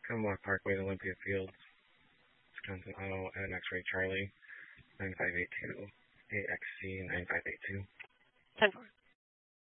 Hemlock Parkway, Olympia Fields, Wisconsin Auto at X-Ray Charlie, 9582, AXC 9582. 10-4.